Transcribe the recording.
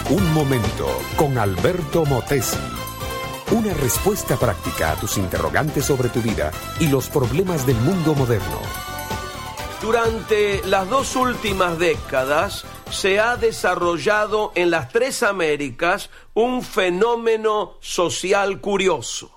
Un momento con Alberto Motesi. Una respuesta práctica a tus interrogantes sobre tu vida y los problemas del mundo moderno. Durante las 2 últimas décadas se ha desarrollado en las 3 Américas un fenómeno social curioso.